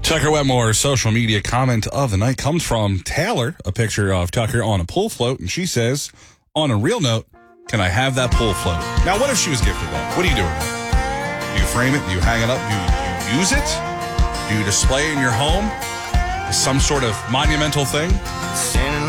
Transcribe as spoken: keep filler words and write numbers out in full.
Tucker Wetmore's social media comment of the night comes from Taylor, a picture of Tucker on a pool float, and she says, on a real note, can I have that pool float? Now, what if she was gifted that? What do you do with it? Do you frame it? Do you hang it up? Do you, you use it? Do you display it in your home? Some sort of monumental thing? Standing